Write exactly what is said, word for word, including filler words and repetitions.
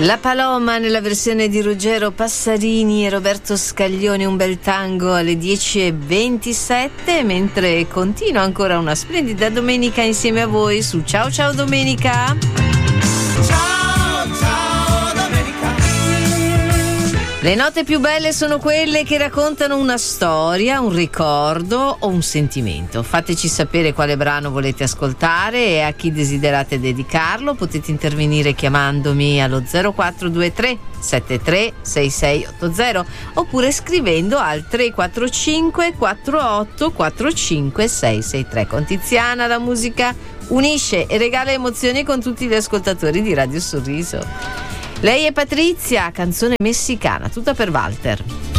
La Paloma nella versione di Ruggero Passarini e Roberto Scaglioni, un bel tango alle dieci e ventisette, mentre continua ancora una splendida domenica insieme a voi su Ciao Ciao Domenica. Ciao ciao domenica. Le note più belle sono quelle che raccontano una storia, un ricordo o un sentimento. Fateci sapere quale brano volete ascoltare e a chi desiderate dedicarlo. Potete intervenire chiamandomi allo zero quattro due tre sette tre sei sei otto zero oppure scrivendo al tre quattro cinque quattro otto quattro cinque sei sei tre. Con Tiziana la musica unisce e regala emozioni con tutti gli ascoltatori di Radio Sorriso. Lei è Patrizia, canzone messicana, tutta per Walter.